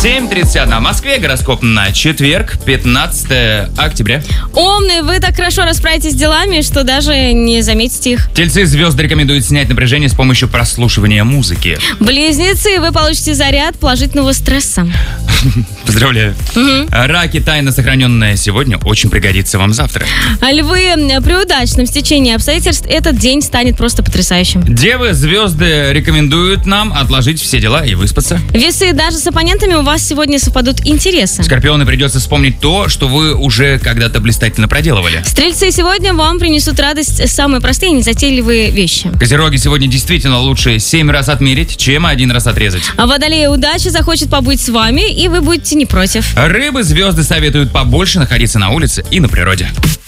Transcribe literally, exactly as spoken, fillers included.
семь тридцать одна в Москве. Гороскоп на четверг, пятнадцатое октября. Умные, вы так хорошо расправитесь с делами, что даже не заметите их. Тельцы, звезды рекомендуют снять напряжение с помощью прослушивания музыки. Близнецы, вы получите заряд положительного стресса. Поздравляю. Угу. Раки, тайна, сохраненная сегодня, очень пригодится вам завтра. Львы, при удачном стечении обстоятельств этот день станет просто потрясающим. Девы, звезды рекомендуют нам отложить все дела и выспаться. Весы, даже с оппонентами у вас сегодня совпадут интересы. Скорпионы, придется вспомнить то, что вы уже когда-то блистательно проделывали. Стрельцы, сегодня вам принесут радость самые простые и незатейливые вещи. Козероги, сегодня действительно лучше семь раз отмерить, чем один раз отрезать. А Водолеи, удача захочет побыть с вами, и вы будете не против. Рыбы, звезды советуют побольше находиться на улице и на природе.